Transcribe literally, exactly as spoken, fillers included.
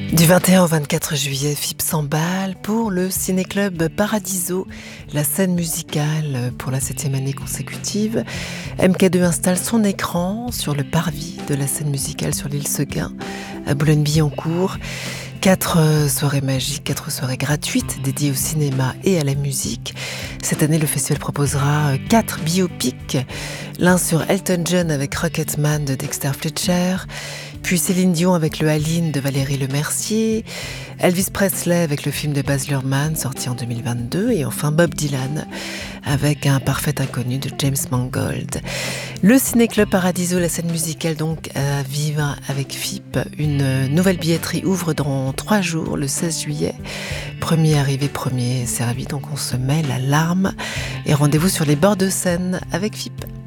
Du vingt et un au vingt-quatre juillet, Fipp s'emballe pour le ciné-club Paradiso, la scène musicale pour la septième année consécutive. M K deux installe son écran sur le parvis de la scène musicale sur l'île Seguin, à Boulogne-Billancourt. Quatre soirées magiques, quatre soirées gratuites dédiées au cinéma et à la musique. Cette année, le festival proposera quatre biopics, l'un sur Elton John avec Rocketman de Dexter Fletcher, puis Céline Dion avec Le Aline de Valérie Lemercier, Elvis Presley avec le film de Baz Luhrmann sorti en deux mille vingt-deux et enfin Bob Dylan avec Un parfait inconnu de James Mangold. Le Ciné-Club Paradiso, la scène musicale donc à vivre avec Fipp. Une nouvelle billetterie ouvre dans trois jours, le seize juillet. Premier arrivé, premier servi, donc on se met la larme. Et rendez-vous sur les bords de Seine avec Fipp.